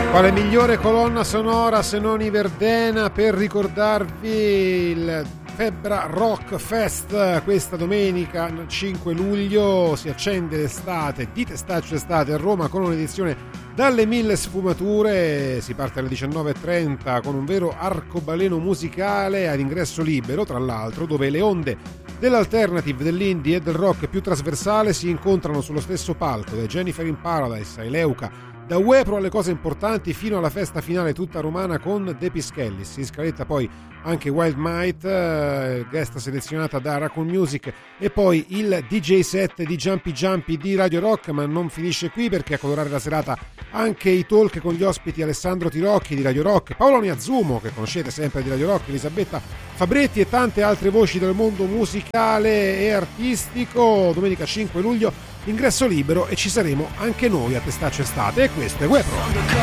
Quale migliore colonna sonora se non i Verdena per ricordarvi il Febbra Rock Fest questa domenica 5 luglio. Si accende l'estate, di Testaccio Estate a Roma con un'edizione dalle 1000 sfumature. Si parte alle 19.30 con un vero arcobaleno musicale ad ingresso libero, tra l'altro, dove le onde dell'alternative, dell'indie e del rock più trasversale si incontrano sullo stesso palco, da Jennifer in Paradise a Eleuca, da Uepro alle cose importanti fino alla festa finale tutta romana con De Pischellis. Si scaletta poi anche Wild Might, guest selezionata da Raccoon Music, e poi il DJ set di Jumpy Jumpy di Radio Rock. Ma non finisce qui, perché a colorare la serata anche i talk con gli ospiti Alessandro Tirocchi di Radio Rock, Paolo Niazzumo, che conoscete sempre di Radio Rock, Elisabetta Fabretti e tante altre voci del mondo musicale e artistico. Domenica 5 luglio, ingresso libero, e ci saremo anche noi a Testaccio Estate, e questo è Uepro.